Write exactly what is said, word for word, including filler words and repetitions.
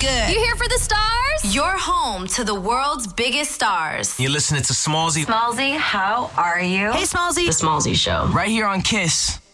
good? You here for the stars? You're home to the world's biggest stars. You're listening to Smallzy. Smallzy, how are you? Hey, Smallzy. The Smallzy Show. Right here on Kiss.